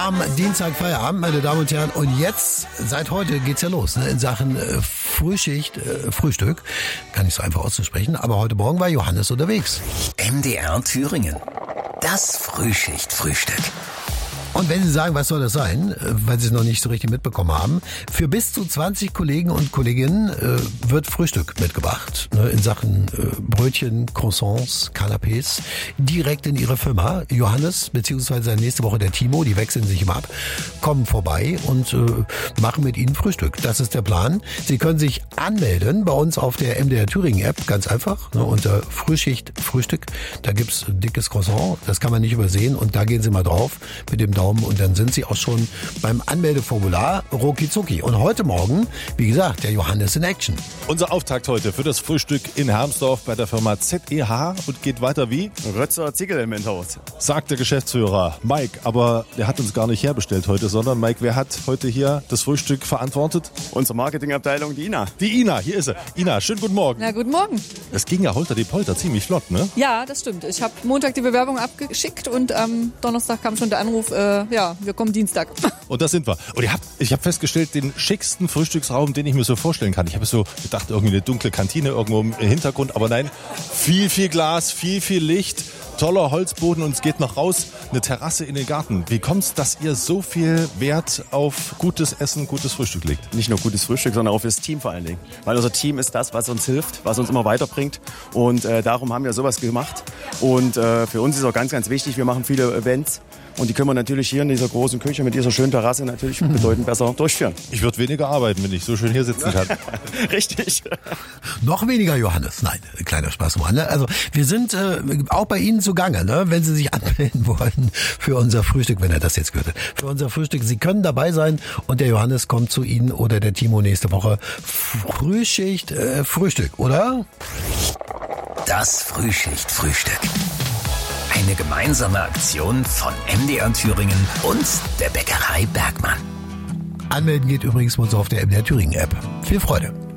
Am Dienstag Feierabend, meine Damen und Herren. Und jetzt, seit heute geht's ja los, ne, in Sachen Frühschicht, Frühstück. Kann nicht so einfach auszusprechen, aber heute Morgen war Johannes unterwegs. MDR Thüringen. Das Frühschicht-Frühstück. Und wenn Sie sagen, was soll das sein, weil Sie es noch nicht so richtig mitbekommen haben, für bis zu 20 Kollegen und Kolleginnen wird Frühstück mitgebracht, ne, in Sachen Brötchen, Croissants, Canapés, direkt in Ihre Firma. Johannes bzw. nächste Woche der Timo, die wechseln sich immer ab, kommen vorbei und machen mit Ihnen Frühstück. Das ist der Plan. Sie können sich anmelden bei uns auf der MDR Thüringen App, ganz einfach, ne, unter Frühschicht Frühstück. Da gibt's ein dickes Croissant, das kann man nicht übersehen und da gehen Sie mal drauf mit dem Daumen und dann sind Sie auch schon beim Anmeldeformular rucki-zucki. Und heute Morgen, wie gesagt, der Johannes in Action. Unser Auftakt heute für das Frühstück in Hermsdorf bei der Firma ZEH und geht weiter wie? Rötzer Ziegelelementhaus. Sagt der Geschäftsführer Mike, aber der hat uns gar nicht herbestellt heute, sondern Mike, wer hat heute hier das Frühstück verantwortet? Unsere Marketingabteilung, die Ina. Die Ina, hier ist sie. Ina, schönen guten Morgen. Na, guten Morgen. Das ging ja holter die Polter ziemlich flott, ne? Ja, das stimmt. Ich habe Montag die Bewerbung abgeschickt und am Donnerstag kam schon der Anruf, wir kommen Dienstag. Und da sind wir. Und ich habe festgestellt, den schicksten Frühstücksraum, den ich mir so vorstellen kann. Ich habe so gedacht, irgendwie eine dunkle Kantine irgendwo im Hintergrund, aber nein, viel Glas, viel Licht, toller Holzboden und es geht noch raus, eine Terrasse in den Garten. Wie kommt's, dass ihr so viel Wert auf gutes Essen, gutes Frühstück legt? Nicht nur gutes Frühstück, sondern auch fürs Team vor allen Dingen. Weil unser Team ist das, was uns hilft, was uns immer weiterbringt und darum haben wir sowas gemacht. Und für uns ist auch ganz wichtig, wir machen viele Events. Und die können wir natürlich hier in dieser großen Küche mit dieser schönen Terrasse natürlich bedeutend besser durchführen. Ich würde weniger arbeiten, wenn ich so schön hier sitzen kann. Richtig. Noch weniger Johannes. Nein, kleiner Spaß mal. Ne? Also wir sind auch bei Ihnen zugange, ne? Wenn Sie sich anmelden wollen für unser Frühstück, wenn er das jetzt gehört hat. Für unser Frühstück. Sie können dabei sein und der Johannes kommt zu Ihnen oder der Timo nächste Woche. Frühschicht, Frühstück, oder? Das Frühschicht-Frühstück. Eine gemeinsame Aktion von MDR Thüringen und der Bäckerei Bergmann. Anmelden geht übrigens bei uns auf der MDR Thüringen App. Viel Freude.